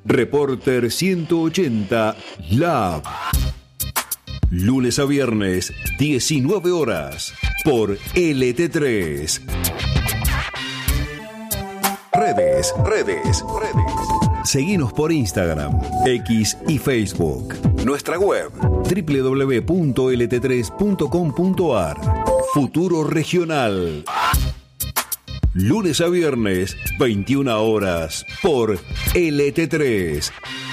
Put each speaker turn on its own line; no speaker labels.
Reporter 180 Lab. Lunes a viernes, 19 horas, por LT3. Redes. Seguinos por Instagram, X y Facebook. Nuestra web, www.lt3.com.ar. Futuro Regional. Lunes a viernes, 21 horas, por LT3.